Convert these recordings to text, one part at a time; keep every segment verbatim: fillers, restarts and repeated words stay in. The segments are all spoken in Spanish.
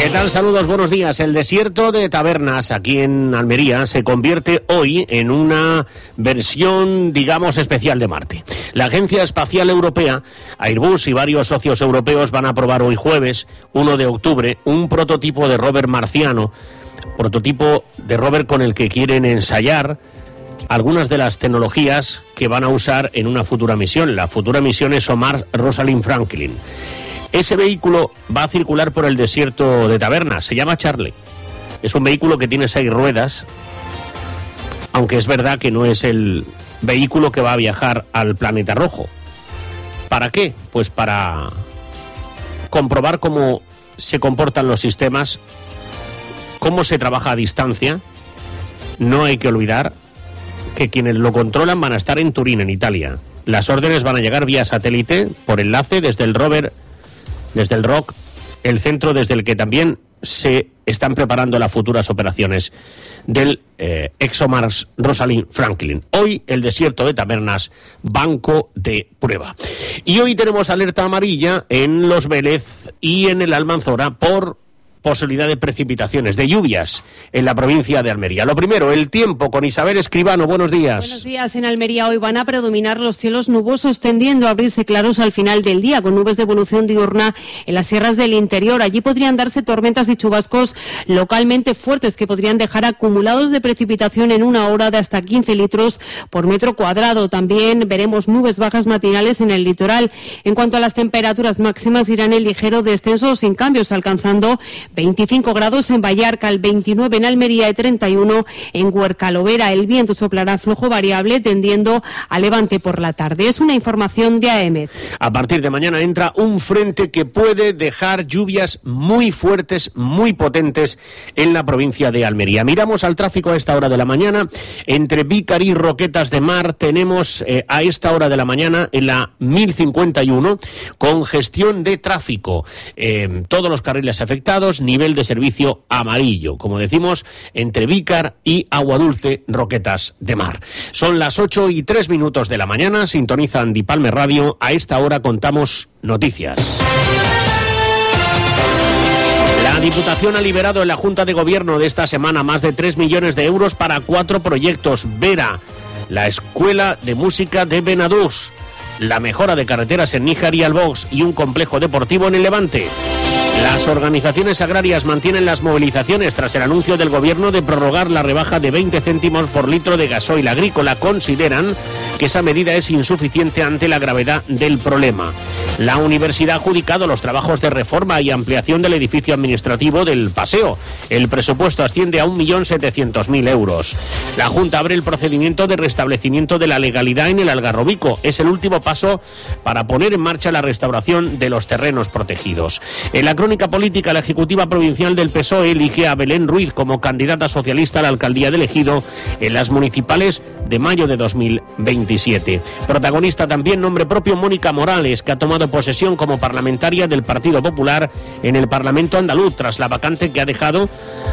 ¿Qué tal? Saludos, buenos días. El desierto de Tabernas, aquí en Almería, se convierte hoy en una versión, digamos, especial de Marte. La Agencia Espacial Europea, Airbus y varios socios europeos van a probar hoy jueves, uno de octubre, un prototipo de rover marciano, prototipo de rover con el que quieren ensayar algunas de las tecnologías que van a usar en una futura misión. La futura misión es ExoMars Rosalind Franklin. Ese vehículo va a circular por el desierto de Tabernas, se llama Charlie. Es un vehículo que tiene seis ruedas, aunque es verdad que no es el vehículo que va a viajar al planeta rojo. ¿Para qué? Pues para comprobar cómo se comportan los sistemas, cómo se trabaja a distancia. No hay que olvidar que quienes lo controlan van a estar en Turín, en Italia. Las órdenes van a llegar vía satélite, por enlace, desde el rover, desde el R O C, el centro desde el que también se están preparando las futuras operaciones del eh, ExoMars Rosalind Franklin. Hoy el desierto de Tabernas, banco de prueba. Y hoy tenemos alerta amarilla en Los Vélez y en el Almanzora por posibilidad de precipitaciones, de lluvias en la provincia de Almería. Lo primero, el tiempo con Isabel Escribano. Buenos días. Buenos días. En Almería hoy van a predominar los cielos nubosos, tendiendo a abrirse claros al final del día, con nubes de evolución diurna en las sierras del interior. Allí podrían darse tormentas y chubascos localmente fuertes que podrían dejar acumulados de precipitación en una hora de hasta quince litros por metro cuadrado. También veremos nubes bajas matinales en el litoral. En cuanto a las temperaturas máximas, irán en ligero descenso sin cambios, alcanzando veinticinco grados en Vallarcal, veintinueve en Almería y treinta y uno en Huercalovera. El viento soplará flojo variable, tendiendo a levante por la tarde. Es una información de A E M E T. A partir de mañana entra un frente que puede dejar lluvias muy fuertes, muy potentes en la provincia de Almería. Miramos al tráfico a esta hora de la mañana. Entre Vícar y Roquetas de Mar tenemos eh, a esta hora de la mañana en la mil cincuenta y uno congestión de tráfico. Eh, todos los carriles afectados, nivel de servicio amarillo, como decimos, entre Vícar y Aguadulce, Roquetas de Mar. Son las ocho y tres minutos de la mañana, sintonizan Dipalme Radio. A esta hora contamos noticias. La Diputación ha liberado en la Junta de Gobierno de esta semana más de tres millones de euros para cuatro proyectos. Vera, la Escuela de Música de Benadús, la mejora de carreteras en Níjar y Albox y un complejo deportivo en el Levante. Las organizaciones agrarias mantienen las movilizaciones tras el anuncio del Gobierno de prorrogar la rebaja de veinte céntimos por litro de gasoil agrícola. Consideran que esa medida es insuficiente ante la gravedad del problema. La universidad ha adjudicado los trabajos de reforma y ampliación del edificio administrativo del Paseo. El presupuesto asciende a un millón setecientos mil euros. La Junta abre el procedimiento de restablecimiento de la legalidad en el Algarrobico. Es el último paso para poner en marcha la restauración de los terrenos protegidos. En la crónica política, la Ejecutiva Provincial del P S O E elige a Belén Ruiz como candidata socialista a la alcaldía del Ejido en las municipales de mayo de dos mil veintisiete. Protagonista también nombre propio Mónica Morales, que ha tomado posesión como parlamentaria del Partido Popular en el Parlamento andaluz tras la vacante que ha dejado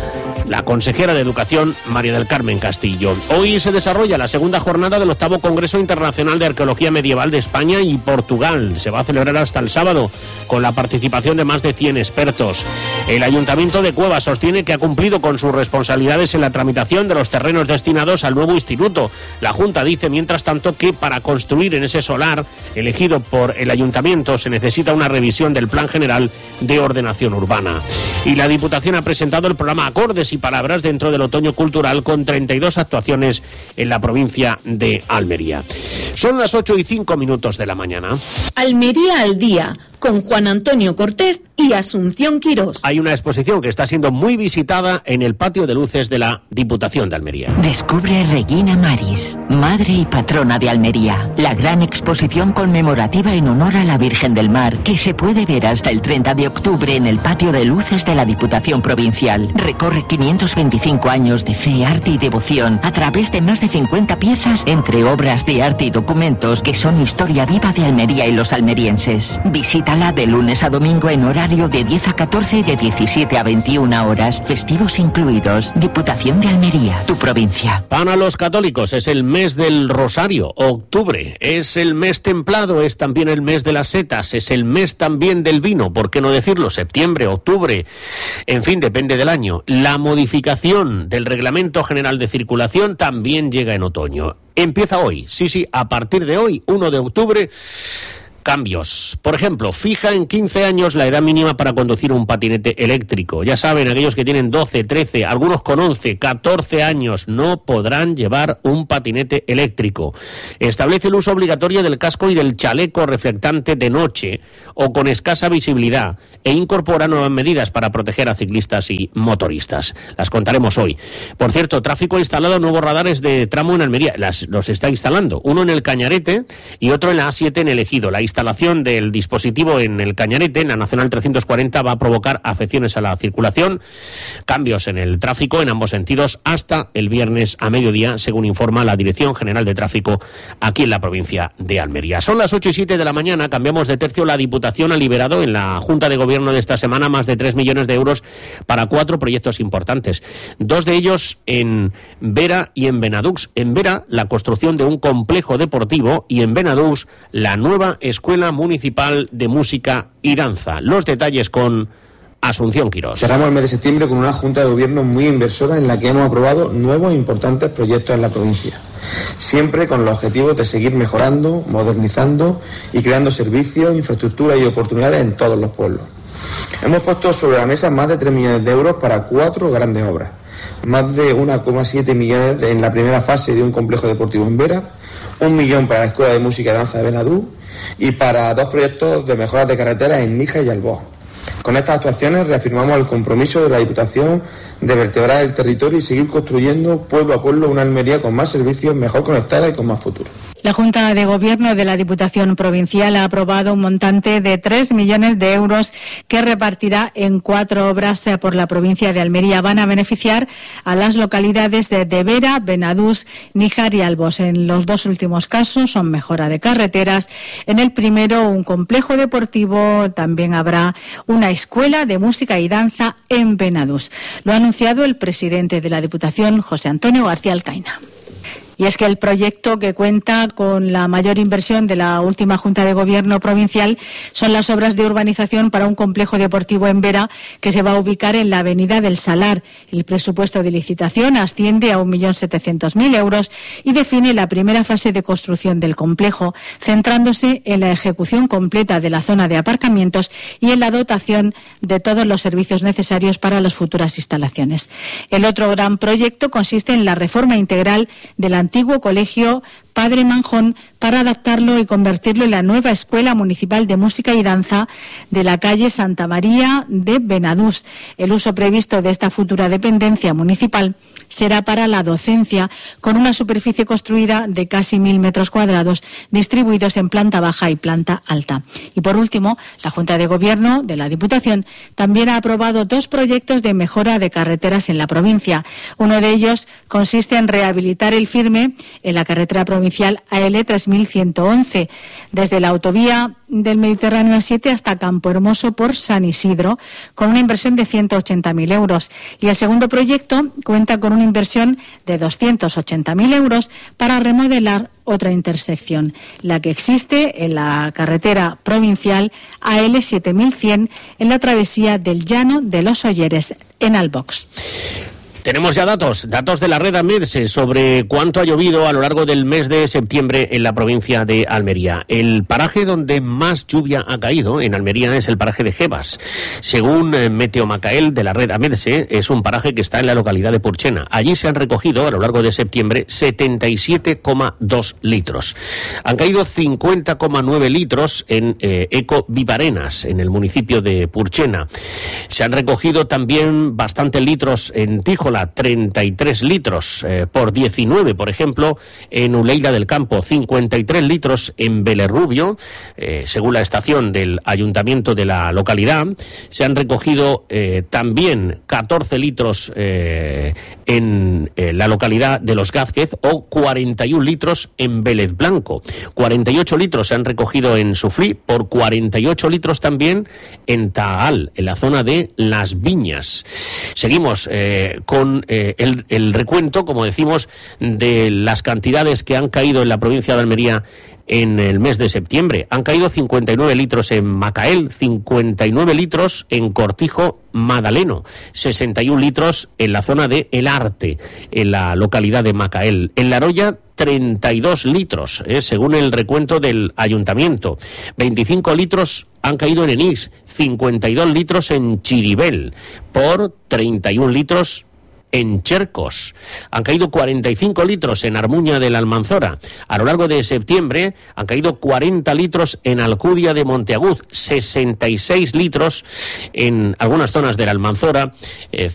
la consejera de Educación, María del Carmen Castillo. Hoy se desarrolla la segunda jornada del octavo Congreso Internacional de Arqueología Medieval de España y Portugal. Se va a celebrar hasta el sábado con la participación de más de cien expertos. El Ayuntamiento de Cueva sostiene que ha cumplido con sus responsabilidades en la tramitación de los terrenos destinados al nuevo instituto. La Junta dice, mientras tanto, que para construir en ese solar elegido por el Ayuntamiento se necesita una revisión del Plan General de Ordenación Urbana. Y la Diputación ha presentado el programa Acordes y Palabras dentro del Otoño Cultural con treinta y dos actuaciones en la provincia de Almería. Son las ocho y cinco minutos de la mañana. Almería al día, con Juan Antonio Cortés y Asunción Quirós. Hay una exposición que está siendo muy visitada en el patio de luces de la Diputación de Almería. Descubre Regina Maris, madre y patrona de Almería. La gran exposición conmemorativa en honor a la Virgen del Mar, que se puede ver hasta el treinta de octubre en el patio de luces de la Diputación Provincial. Recorre quinientos veinticinco años de fe, arte y devoción a través de más de cincuenta piezas entre obras de arte y documentos que son historia viva de Almería y los almerienses. Visita Tala de lunes a domingo en horario de diez a catorce y de diecisiete a veintiuna horas. Festivos incluidos. Diputación de Almería, tu provincia. Para los católicos es el mes del Rosario. Octubre es el mes templado, es también el mes de las setas, es el mes también del vino, ¿por qué no decirlo? Septiembre, octubre, en fin, depende del año. La modificación del Reglamento General de Circulación también llega en otoño. Empieza hoy, sí, sí, a partir de hoy, uno de octubre, cambios. Por ejemplo, fija en quince años la edad mínima para conducir un patinete eléctrico. Ya saben, aquellos que tienen doce, trece, algunos con once, catorce años, no podrán llevar un patinete eléctrico. Establece el uso obligatorio del casco y del chaleco reflectante de noche o con escasa visibilidad e incorpora nuevas medidas para proteger a ciclistas y motoristas. Las contaremos hoy. Por cierto, Tráfico ha instalado nuevos radares de tramo en Almería. Las, los está instalando. Uno en el Cañarete y otro en la A siete en el Ejido. La instalación del dispositivo en el Cañarete, en la Nacional trescientos cuarenta, va a provocar afecciones a la circulación, cambios en el tráfico en ambos sentidos hasta el viernes a mediodía, según informa la Dirección General de Tráfico aquí en la provincia de Almería. Son las ocho y siete de la mañana, cambiamos de tercio. La Diputación ha liberado en la Junta de Gobierno de esta semana más de tres millones de euros para cuatro proyectos importantes, dos de ellos en Vera y en Benadux. En Vera, la construcción de un complejo deportivo, y en Benadux, la nueva escuela Escuela Municipal de Música y Danza. Los detalles con Asunción Quirós. Cerramos el mes de septiembre con una Junta de Gobierno muy inversora en la que hemos aprobado nuevos e importantes proyectos en la provincia, siempre con los objetivos de seguir mejorando, modernizando y creando servicios, infraestructuras y oportunidades en todos los pueblos. Hemos puesto sobre la mesa más de tres millones de euros para cuatro grandes obras, más de uno coma siete millones en la primera fase de un complejo deportivo en Vera, un millón para la Escuela de Música y Danza de Benadú y para dos proyectos de mejoras de carreteras en Níjar y Albó. Con estas actuaciones reafirmamos el compromiso de la Diputación de vertebrar el territorio y seguir construyendo pueblo a pueblo una Almería con más servicios, mejor conectada y con más futuro. La Junta de Gobierno de la Diputación Provincial ha aprobado un montante de tres millones de euros que repartirá en cuatro obras por la provincia de Almería. Van a beneficiar a las localidades de, de Vera, Benadús, Níjar y Albós. En los dos últimos casos son mejora de carreteras. En el primero, un complejo deportivo. También habrá una escuela de música y danza en Benadús. Lo ha anunciado el presidente de la Diputación, José Antonio García Alcaina. Y es que el proyecto, que cuenta con la mayor inversión de la última Junta de Gobierno provincial, son las obras de urbanización para un complejo deportivo en Vera que se va a ubicar en la avenida del Salar. El presupuesto de licitación asciende a un millón setecientos mil euros y define la primera fase de construcción del complejo, centrándose en la ejecución completa de la zona de aparcamientos y en la dotación de todos los servicios necesarios para las futuras instalaciones. El otro gran proyecto consiste en la reforma integral de la antiguo colegio Padre Manjón para adaptarlo y convertirlo en la nueva Escuela Municipal de Música y Danza de la calle Santa María de Benadús. El uso previsto de esta futura dependencia municipal será para la docencia, con una superficie construida de casi mil metros cuadrados, distribuidos en planta baja y planta alta. Y por último, la Junta de Gobierno de la Diputación también ha aprobado dos proyectos de mejora de carreteras en la provincia. Uno de ellos consiste en rehabilitar el firme en la carretera provincial A L tres mil ciento once, desde la autovía del Mediterráneo A siete hasta Campo Hermoso por San Isidro, con una inversión de ciento ochenta mil euros. Y el segundo proyecto cuenta con una inversión de doscientos ochenta mil euros para remodelar otra intersección, la que existe en la carretera provincial A L siete mil cien en la travesía del Llano de los Olleres, en Albox. Tenemos ya datos, datos de la red AMEDSE sobre cuánto ha llovido a lo largo del mes de septiembre en la provincia de Almería. El paraje donde más lluvia ha caído en Almería es el paraje de Jebas. Según Meteomacael de la red AMEDSE, es un paraje que está en la localidad de Purchena. Allí se han recogido a lo largo de septiembre setenta y siete coma dos litros. Han caído cincuenta coma nueve litros en eh, Eco Vivarenas, en el municipio de Purchena. Se han recogido también bastantes litros en Tíjola, treinta y tres litros eh, por diecinueve, por ejemplo, en Uleira del Campo, cincuenta y tres litros en Belerrubio, eh, según la estación del ayuntamiento de la localidad. Se han recogido eh, también catorce litros eh, en eh, la localidad de Los Gázquez o cuarenta y un litros en Vélez Blanco. cuarenta y ocho litros se han recogido en Suflí, por cuarenta y ocho litros también en Taal, en la zona de Las Viñas. Seguimos eh, con eh, el, el recuento, como decimos, de las cantidades que han caído en la provincia de Almería en el mes de septiembre. Han caído cincuenta y nueve litros en Macael, cincuenta y nueve litros en Cortijo Madaleno, sesenta y un litros en la zona de El Arte, en la localidad de Macael. En La Roya, treinta y dos litros, eh, según el recuento del ayuntamiento. veinticinco litros han caído en Enís, cincuenta y dos litros en Chiribel, por treinta y un litros en Chercos. Han caído cuarenta y cinco litros en Armuña de la Almanzora. A lo largo de septiembre han caído cuarenta litros en Alcudia de Monteaguz, sesenta y seis litros en algunas zonas de la Almanzora, eh,